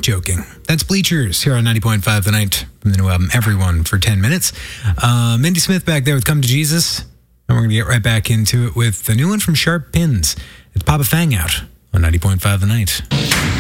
joking. That's Bleachers here on 90.5 The Night from the new album Everyone for 10 minutes. Mindy Smith back there with Come to Jesus. And we're going to get right back into it with the new one from Sharp Pins. It's Papa Fang out on 90.5 The Night.